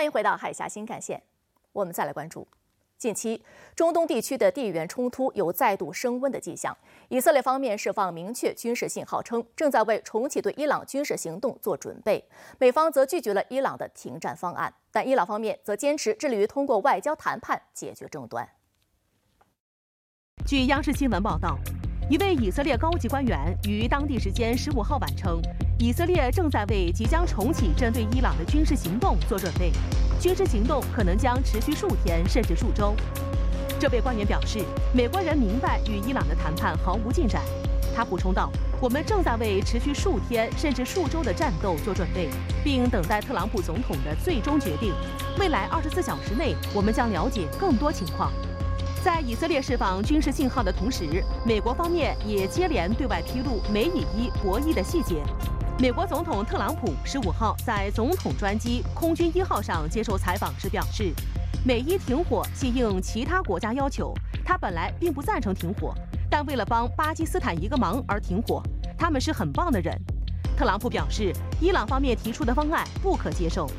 欢迎回到海峡新干线，我们再来关注。近期，中东地区的地缘冲突有再度升温的迹象。以色列方面释放明确军事信号称，正在为重启对伊朗军事行动做准备。美方则拒绝了伊朗的停战方案，但伊朗方面则坚持致力于通过外交谈判解决争端。 据央视新闻报道，一位以色列高级官员于当地时间15号晚称，以色列正在为即将重启针对伊朗的军事行动做准备，军事行动可能将持续数天甚至数周。这位官员表示，美国人明白与伊朗的谈判毫无进展。他补充道：“我们正在为持续数天甚至数周的战斗做准备，并等待特朗普总统的最终决定。未来24小时内，我们将了解更多情况。”在以色列释放军事信号的同时，美国方面也接连对外披露美以伊博弈的细节。美国总统特朗普15号在总统专机空军1号上接受采访时表示，美伊停火系应其他国家要求，他本来并不赞成停火，但为了帮巴基斯坦一个忙而停火，他们是很棒的人。特朗普表示，伊朗方面提出的方案不可接受。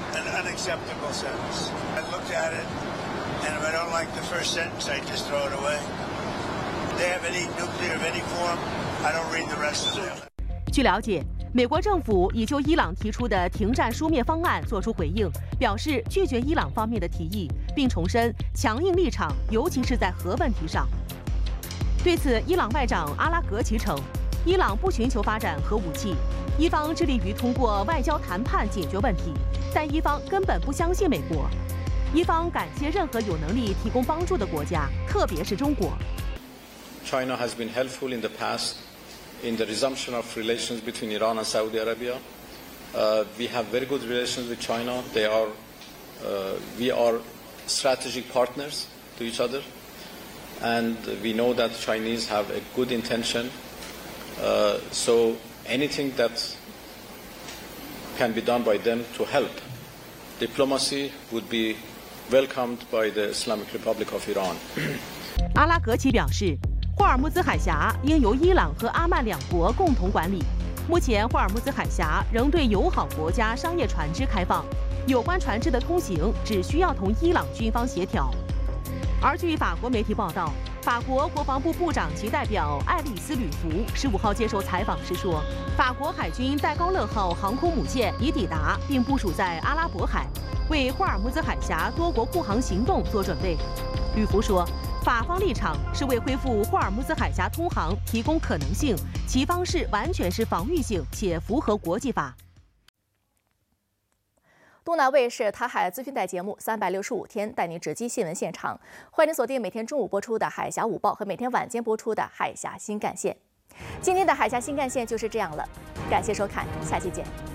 And if I don't like the first sentence, I just throw it away. If they have any nuclear of any form, I don't read the rest of them. 据了解，美国政府已就伊朗提出的停战书面方案作出回应，表示拒绝伊朗方面的提议，并重申强硬立场，尤其是在核问题上。对此，伊朗外长阿拉格齐称，伊朗不寻求发展核武器，伊方致力于通过外交谈判解决问题，但伊方根本不相信美国。伊方感谢任何有能力提供帮助的国家，特别是中国。 China has been helpful in the past in the resumption of relations between Iran and Saudi Arabia. We have very good relations with China. We are strategic partners to each other, and we know that the Chinese have a good intention. So anything that can be done by them to help diplomacy would be welcomed by the Islamic Republic of Iran. 阿拉格齐表示，霍尔木兹海峡应由伊朗和阿曼两国共同管理。目前，霍尔木兹海峡仍对友好国家商业船只开放，有关船只的通行只需要同伊朗军方协调。而据法国媒体报道，法国国防部部长及代表爱丽丝·吕弗15号接受采访时说，法国海军戴高乐号航空母舰已抵达并部署在阿拉伯海，为霍尔木兹海峡多国护航行动做准备。吕弗说，法方立场是为恢复霍尔木兹海峡通航提供可能性，其方式完全是防御性且符合国际法。 东南卫视台海资讯带节目365天带您直击新闻现场，欢迎您锁定每天中午播出的《海峡午报》和每天晚间播出的《海峡新干线》。今天的《海峡新干线》就是这样了，感谢收看，下期见。